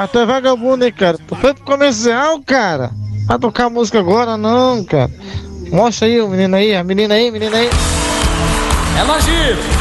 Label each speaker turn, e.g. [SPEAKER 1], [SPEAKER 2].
[SPEAKER 1] Ah, tu é vagabundo, hein, cara? Tu foi pro comercial, cara? Vai tocar música agora, não, cara. Mostra aí o menino aí, a menina aí, menina aí.
[SPEAKER 2] Ela gira.